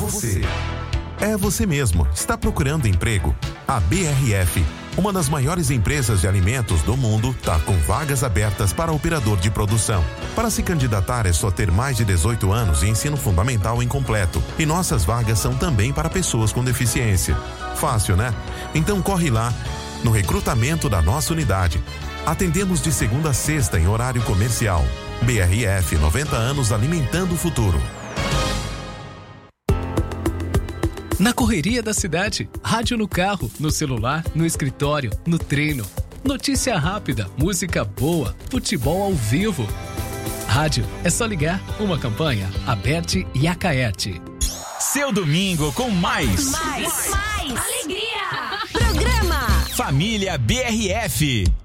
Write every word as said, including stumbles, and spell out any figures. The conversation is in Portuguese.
você. É você mesmo. Está procurando emprego? A B R F, uma das maiores empresas de alimentos do mundo, está com vagas abertas para operador de produção. Para se candidatar é só ter mais de dezoito anos e ensino fundamental incompleto. E nossas vagas são também para pessoas com deficiência. Fácil, né? Então corre lá no recrutamento da nossa unidade. Atendemos de segunda a sexta em horário comercial. B R F, noventa anos alimentando o futuro. Na correria da cidade, rádio no carro, no celular, no escritório, no treino. Notícia rápida, música boa, futebol ao vivo. Rádio, é só ligar. Uma campanha, Aberte e Acaerte. Seu domingo com mais. Mais, mais, alegria. Programa Família B R F.